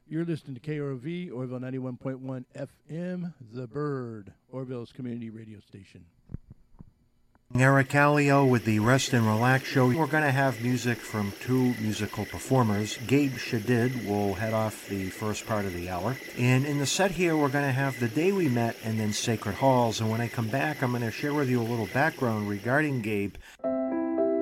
You're listening to KROV, Orville 91.1 FM, The Bird, Orville's community radio station. Eric Callio with the Rest and Relax Show. We're going to have music from two musical performers. Gabe Shadid will head off the first part of the hour. And in the set here, we're going to have The Day We Met and then Sacred Halls. And when I come back, I'm going to share with you a little background regarding Gabe.